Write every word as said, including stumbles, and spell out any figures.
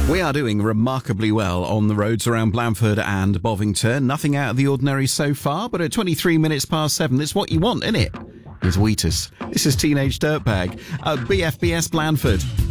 We are doing remarkably well on the roads around Blandford and Bovington. Nothing out of the ordinary so far, but at twenty-three minutes past seven, it's what you want, isn't it? It's Wheatus. This is Teenage Dirtbag at B F B S Blandford.